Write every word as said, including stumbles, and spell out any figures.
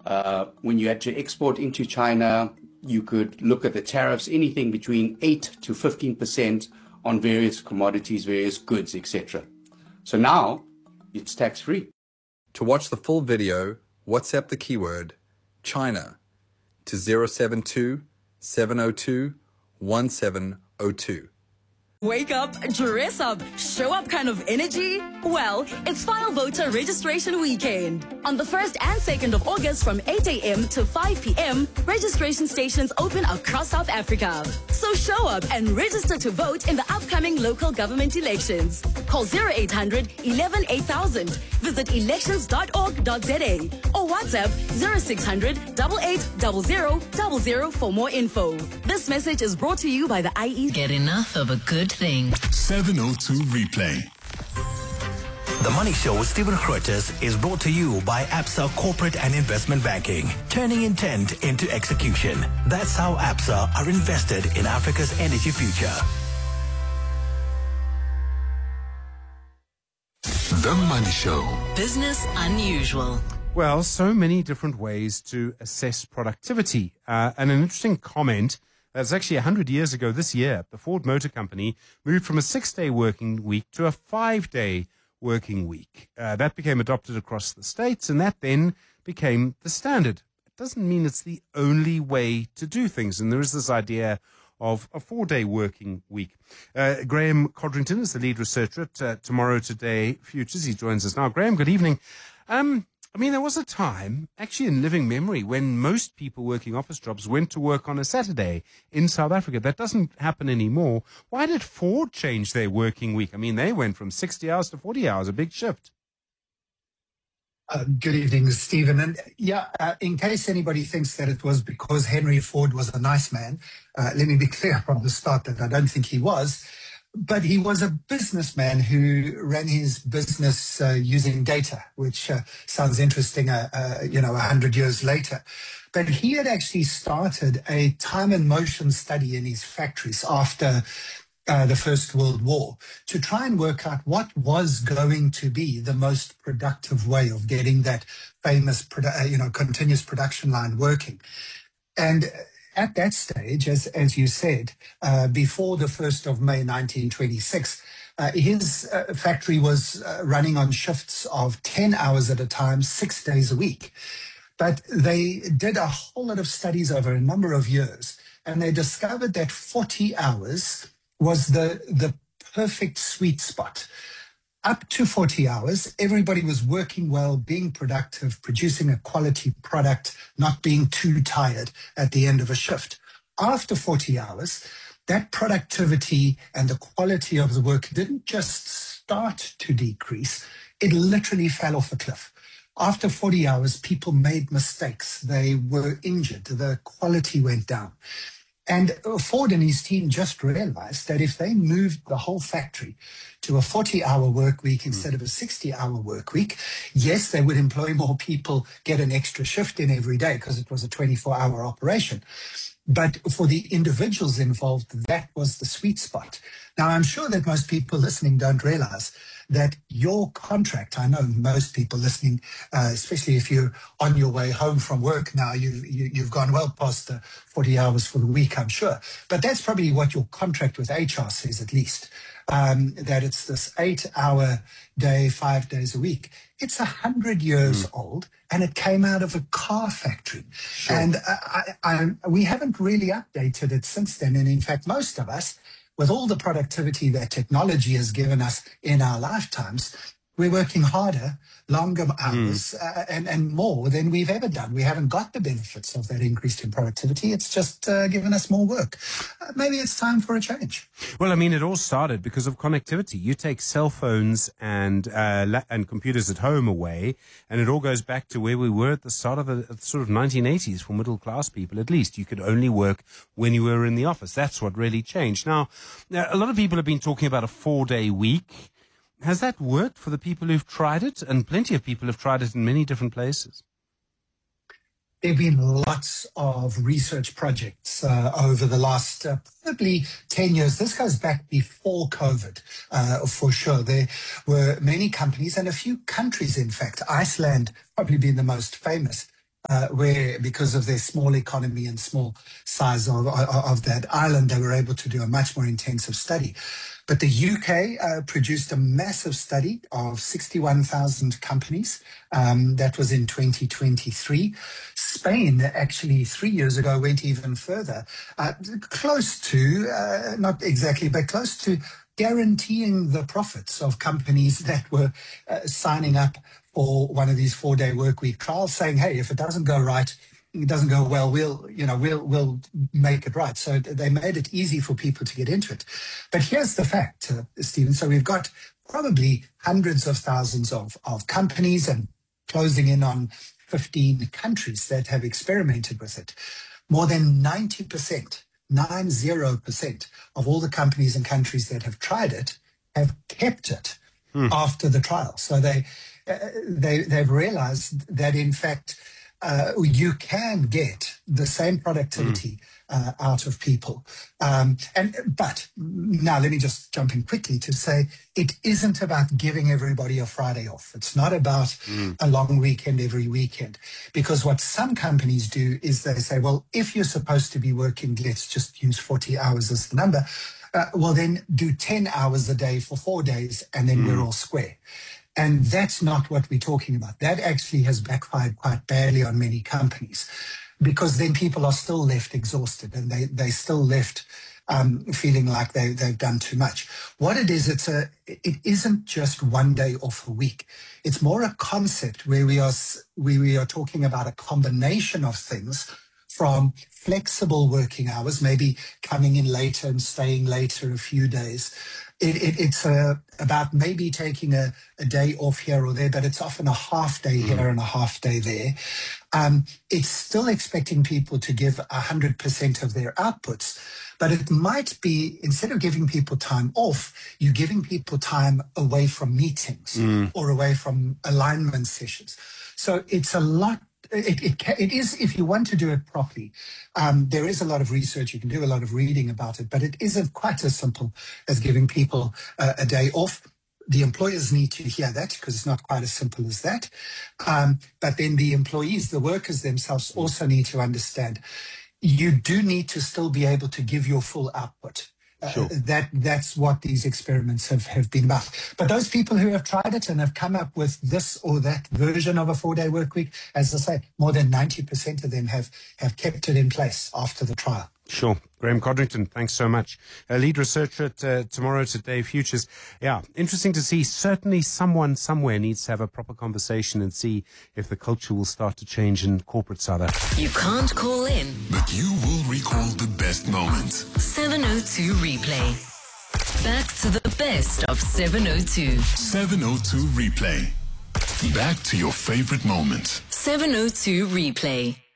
Uh, when you had to export into China, you could look at the tariffs, anything between eight to fifteen percent on various commodities, various goods, et cetera. So now it's tax-free. To watch the full video, WhatsApp the keyword China to zero seven two, seven zero two, one seven zero two. Wake up, dress up, show up kind of energy? Well, it's Final Voter Registration Weekend. On the first and second of August from eight a.m. to five p.m., registration stations open across South Africa. So show up and register to vote in the upcoming local government elections. Call zero eight hundred, eleven, eight thousand, visit elections dot org dot za or WhatsApp zero six hundred, eight eight zero zero zero zero for more info. This message is brought to you by the I E. Get enough of a good thing. seven oh two Replay. The Money Show with Stephen Grootes is brought to you by Absa Corporate and Investment Banking, turning intent into execution. That's how Absa are invested in Africa's energy future. The Money Show. Business unusual. Well, so many different ways to assess productivity. Uh, and an interesting comment. That's actually one hundred years ago this year. The Ford Motor Company moved from a six-day working week to a five-day working week. Uh, that became adopted across the states, and that then became the standard. It doesn't mean it's the only way to do things, and there is this idea of a four-day working week. Uh, Graham Codrington is the lead researcher at uh, Tomorrow Today Futures. He joins us now. Graham, good evening. Um, I mean, there was a time, actually in living memory, when most people working office jobs went to work on a Saturday in South Africa. That doesn't happen anymore. Why did Ford change their working week? I mean, they went from sixty hours to forty hours, a big shift. Uh, good evening, Stephen. And yeah, uh, in case anybody thinks that it was because Henry Ford was a nice man, uh, let me be clear from the start that I don't think he was. But he was a businessman who ran his business uh, using data, which uh, sounds interesting, uh, uh, you know, a hundred years later. But he had actually started a time and motion study in his factories after uh, the First World War to try and work out what was going to be the most productive way of getting that famous, produ- uh, you know, continuous production line working. And at that stage, as as you said, uh, before the first of May nineteen twenty-six, uh, his uh, factory was uh, running on shifts of ten hours at a time, six days a week. But they did a whole lot of studies over a number of years, and they discovered that forty hours was the, the perfect sweet spot. Up to forty hours, everybody was working well, being productive, producing a quality product, not being too tired at the end of a shift. After forty hours, that productivity and the quality of the work didn't just start to decrease, it literally fell off a cliff. After forty hours, people made mistakes. They were injured. The quality went down. And Ford and his team just realized that if they moved the whole factory to a forty-hour work week instead of a sixty-hour work week, yes, they would employ more people, get an extra shift in every day because it was a twenty-four hour operation. But for the individuals involved, that was the sweet spot. Now, I'm sure that most people listening don't realize that your contract, I know most people listening, uh, especially if you're on your way home from work now, you've, you, you've gone well past the forty hours for the week, I'm sure. But that's probably what your contract with H R says at least, um, that it's this eight-hour day, five days a week. It's a hundred years mm. old, and it came out of a car factory. Sure. And I, I, I, we haven't really updated it since then. And in fact, most of us, with all the productivity that technology has given us in our lifetimes, we're working harder, longer hours, mm. uh, and, and more than we've ever done. We haven't got the benefits of that increase in productivity. It's just uh, given us more work. Uh, maybe it's time for a change. Well, I mean, it all started because of connectivity. You take cell phones and uh, la- and computers at home away, and it all goes back to where we were at the start of the sort of nineteen eighties for middle-class people, at least. You could only work when you were in the office. That's what really changed. Now, now a lot of people have been talking about a four-day week. Has that worked for the people who've tried it? And plenty of people have tried it in many different places. There have been lots of research projects uh, over the last uh, probably ten years. This goes back before COVID, uh, for sure. There were many companies and a few countries, in fact, Iceland probably being the most famous, uh, where because of their small economy and small size of, of, of that island, they were able to do a much more intensive study. But the U K uh, produced a massive study of sixty-one thousand companies. Um, that was in twenty twenty-three. Spain, actually, three years ago, went even further, uh, close to, uh, not exactly, but close to guaranteeing the profits of companies that were uh, signing up for one of these four-day work week trials, saying, hey, if it doesn't go right, it doesn't go well, we'll, you know, we'll, we'll make it right. So they made it easy for people to get into it. But here's the fact, uh, Stephen. So we've got probably hundreds of thousands of, of companies and closing in on fifteen countries that have experimented with it. More than ninety percent, nine zero percent of all the companies and countries that have tried it have kept it hmm. after the trial. So they, uh, they, they've realized that, in fact, Uh, you can get the same productivity mm. uh, out of people. Um, and But now let me just jump in quickly to say it isn't about giving everybody a Friday off. It's not about mm. a long weekend every weekend. Because what some companies do is they say, well, if you're supposed to be working, let's just use forty hours as the number, uh, well, then do ten hours a day for four days and then mm. we're all square. And that's not what we're talking about. That actually has backfired quite badly on many companies, because then people are still left exhausted and they, they still left um, feeling like they, they've done too much. What it is, it's a, it isn't just one day off a week. It's more a concept where we are, where we are talking about a combination of things, from flexible working hours, maybe coming in later and staying later a few days. It, it, it's uh, about maybe taking a, a day off here or there, but it's often a half day here mm. and a half day there. Um, it's still expecting people to give one hundred percent of their outputs, but it might be, instead of giving people time off, you're giving people time away from meetings mm. or away from alignment sessions. So it's a lot. It, it, it is, if you want to do it properly, um, there is a lot of research. You can do a lot of reading about it, but it isn't quite as simple as giving people uh, a day off. The employers need to hear that, because it's not quite as simple as that. Um, but then the employees, the workers themselves, also need to understand you do need to still be able to give your full output. Uh, sure. that that's what these experiments have, have been about. But those people who have tried it and have come up with this or that version of a four-day work week, as I say, more than ninety percent of them have, have kept it in place after the trial. Sure. Graham Codrington, thanks so much. Uh, lead researcher at uh, Tomorrow Today Futures. Yeah, interesting to see. Certainly someone somewhere needs to have a proper conversation and see if the culture will start to change in corporate South Africa. You can't call in, but you will recall the best moments. seven oh two Replay. Back to the best of seven oh two. seven oh two Replay. Back to your favorite moments. seven oh two Replay.